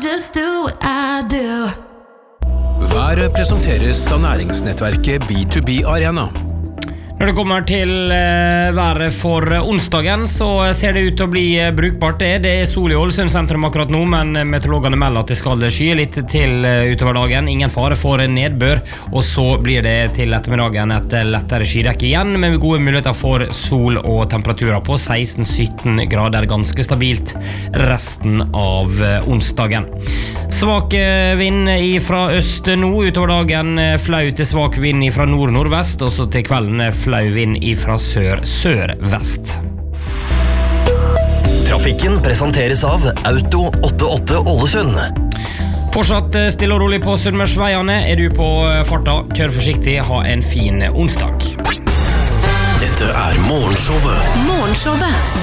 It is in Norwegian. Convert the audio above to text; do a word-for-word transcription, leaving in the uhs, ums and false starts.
just do what I do. Været presenteres av næringsnettverket B to B Arena. Når det kommer til uh, været for onsdagen, så ser det ut til å bli uh, brukbart det. Det er sol i Ålesund sentrum akkurat nå, men meteorologene melder at det skal skye litt til uh, utover dagen. Ingen fare for nedbør, og så blir det til ettermiddagen et lettere skydekke igjen, med gode muligheter for sol og temperaturer på seksten til sytten grader, ganske stabilt resten av uh, onsdagen. Svak uh, vind fra øst nå, utover dagen uh, flau til svak vind fra nord-nordvest, og så til kvelden uh, flau vind fra sør-sør-vest. Trafikken presenteres av Auto åttiåtte Ålesund. Fortsatt stille og rolig på Sunnmørsveiene. Er du på farta, kjør forsiktig, ha en fin onsdag. Dette er Morgenshowet. Morgenshowet.